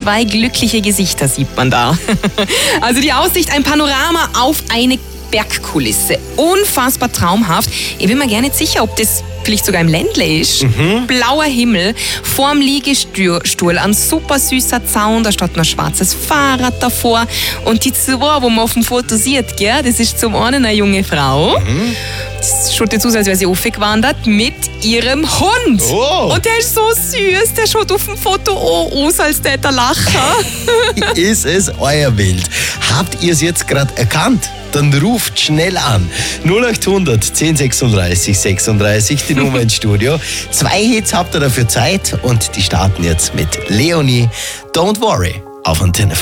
2 glückliche Gesichter sieht man da. Also die Aussicht, ein Panorama auf eine Bergkulisse. Unfassbar traumhaft. Ich bin mir gar nicht sicher, ob das vielleicht sogar im Ländle ist. Blauer Himmel, vorm Liegestuhl, ein super süßer Zaun, da steht noch ein schwarzes Fahrrad davor. Und die zwei, wo man auf dem Foto sieht, gell, das ist zum einen eine junge Frau. Das schaut jetzt aus, als wäre sie aufgewandert mit ihrem Hund. Oh. Und der ist so süß, der schaut auf dem Foto auch aus, als der lachen. Ist es euer Bild? Habt ihr es jetzt gerade erkannt? Dann ruft schnell an. 0800 1036 36, die Nummer ins Studio. 2 Hits habt ihr dafür Zeit und die starten jetzt mit Leonie, Don't Worry, auf Antenne.